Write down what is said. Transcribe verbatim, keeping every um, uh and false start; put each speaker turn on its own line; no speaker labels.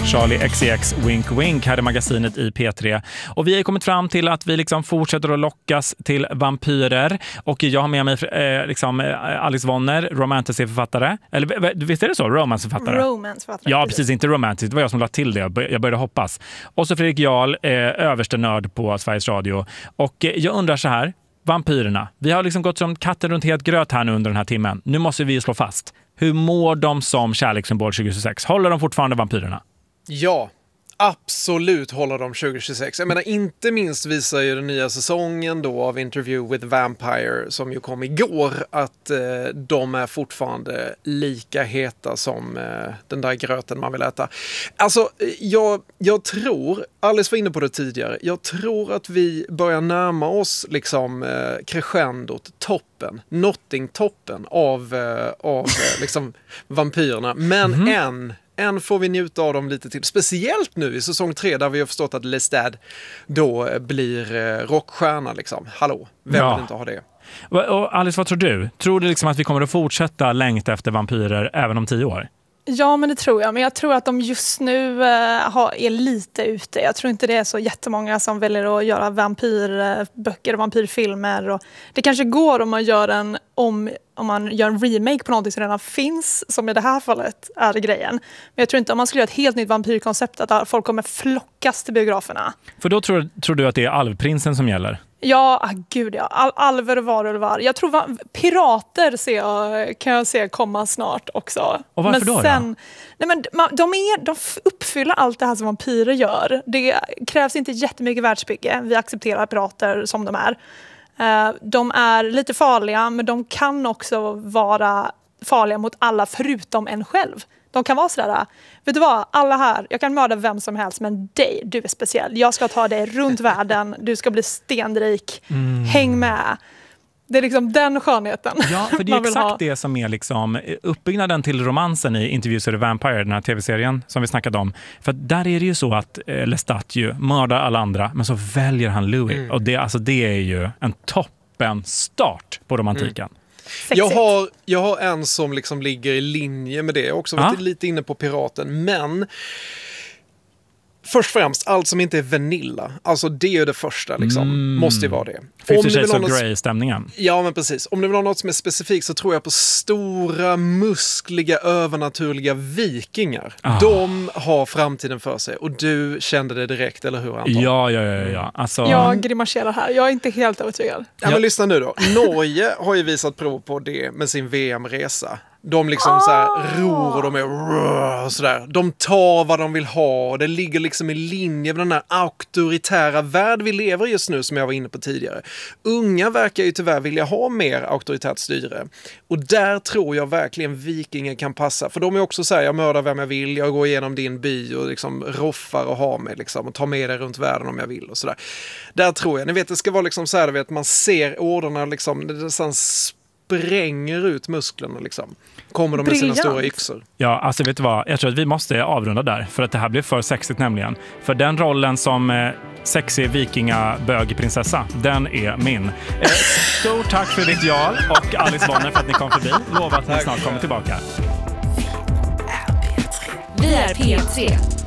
Charlie X C X Wink Wink här i magasinet i P tre. Och vi har kommit fram till att vi liksom fortsätter att lockas till vampyrer. Och jag har med mig eh, liksom, Alice Vonner, romantasy-författare. Eller visst är det så? Romanceförfattare?
Romanceförfattare.
Ja, precis. Inte romantiskt. Det var jag som lade till det. Jag började hoppas. Och så Fredrik Jarl, eh, överste nörd på Sveriges Radio. Och eh, jag undrar så här. Vampyrerna. Vi har liksom gått som katten runt helt gröt här nu under den här timmen. Nu måste vi slå fast. Hur mår de som kärlekssymbol tjugohundratjugosex? Håller de fortfarande vampyrerna?
Ja, absolut håller de tjugohundratjugosex. Jag menar, inte minst visar ju den nya säsongen då av Interview with Vampire som ju kom igår att eh, de är fortfarande lika heta som eh, den där gröten man vill äta. Alltså, jag, jag tror, Alice var inne på det tidigare, jag tror att vi börjar närma oss liksom eh, crescendot, toppen, Notting-toppen av, eh, av eh, liksom vampyrerna. Men mm-hmm. än Än får vi njuta av dem lite till. Speciellt nu i säsong tre där vi har förstått att Lestat då blir eh, rockstjärna liksom. Hallå, vem
ja.
vill inte ha det?
Och Alice, vad tror du? Tror du liksom att vi kommer att fortsätta längta efter vampyrer även om tio år?
Ja, men det tror jag. Men jag tror att de just nu uh, har, är lite ute. Jag tror inte det är så jättemånga som väljer att göra vampyrböcker och vampyrfilmer. Och det kanske går om man gör en, om, om man gör en remake på någonting som redan finns, som i det här fallet är grejen. Men jag tror inte om man skulle göra ett helt nytt vampyrkoncept att folk kommer flockas till biograferna.
För då tror, tror du att det är Alvprinsen som gäller?
Ja, ah, gud ja. Al- alver och varulvar. Jag tror va- pirater ser jag, kan jag se komma snart också.
Och varför
men
då?
Sen, nej men, man, de, är, de uppfyller allt det här som vampyrer gör. Det krävs inte jättemycket världsbygge. Vi accepterar pirater som de är. Uh, de är lite farliga, men de kan också vara farliga mot alla förutom en själv. De kan vara sådär, vet du vad, alla här, jag kan mörda vem som helst, men dig, du är speciell. Jag ska ta dig runt världen, du ska bli stenrik, mm. häng med. Det är liksom den skönheten.
Ja, för det är exakt ha. det som är liksom uppbyggnaden till romansen i Interviews with the Vampire, den här tv-serien som vi snackade om. För där är det ju så att eh, Lestat ju mördar alla andra, men så väljer han Louis. Mm. Och det, alltså, det är ju en toppen start på romantiken. Mm.
Jag har, jag har en som liksom ligger i linje med det. Jag har också varit ah. lite inne på piraten. Men först och främst, allt som inte är vanilla. Alltså det är det första liksom. Mm. Måste ju vara det.
Fifty Shades of Grey-stämningen.
Ja, men precis. Om du vill ha något som är specifikt så tror jag på stora, muskliga, övernaturliga vikingar. Ah. De har framtiden för sig. Och du kände det direkt, eller hur, Anton?
Ja, ja, ja. ja. Alltså...
Jag grimaserar här. Jag är inte helt övertygad.
Ja, men ja. lyssna nu då. Norge har ju visat prov på det med sin V M-resa. De liksom oh. så här ror och de är och sådär. De tar vad de vill ha och det ligger liksom i linje med den här auktoritära värld vi lever i just nu som jag var inne på tidigare. Unga verkar ju tyvärr vilja ha mer auktoritärt styre. Och där tror jag verkligen vikingen kan passa. För de är också så här, jag mördar vem jag vill, jag går igenom din by och liksom roffar och har mig liksom och tar med dig runt världen om jag vill och sådär. Där tror jag, ni vet det ska vara liksom så här, vet, man ser orderna liksom, det är sån spränger ut musklerna liksom. Kommer de med sina stora yxor.
Ja, alltså vet du vad? Jag tror att vi måste avrunda där. För att det här blir för sexigt nämligen. För den rollen som eh, sexig vikingabögprinsessa, den är min. Eh, stort tack för ditt Jarl och Alice Vonner för att ni kom förbi. Lova att ni snart kommer tillbaka.
Vi är P tre.